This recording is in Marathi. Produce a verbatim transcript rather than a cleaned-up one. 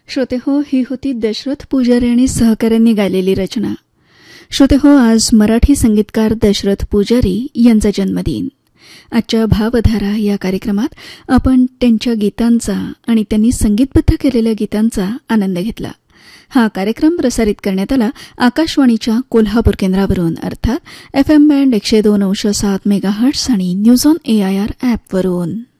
श्रोते हो, ही होती दशरथ पुजारी आणि सहकाऱ्यांनी गायलेली रचना. श्रोते हो, आज मराठी संगीतकार दशरथ पुजारी यांचा जन्मदिन. आजच्या भावधारा या कार्यक्रमात आपण त्यांच्या गीतांचा आणि त्यांनी संगीतबद्ध केलेल्या गीतांचा आनंद घेतला. हा कार्यक्रम प्रसारित करण्यात आला आकाशवाणीच्या कोल्हापूर केंद्रावरून, अर्थात एफ एम बँड एकशे दोन अंश सात मेगाहर्ट्स आणि न्यूज ऑन एआयआर ॲपवरून.